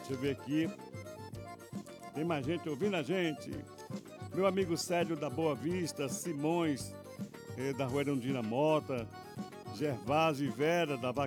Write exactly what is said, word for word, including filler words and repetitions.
Deixa eu ver aqui. Tem mais gente ouvindo a gente. Meu amigo Célio da Boa Vista, Simões, eh, da Rua Erundina Mota, Gervásio e Vera da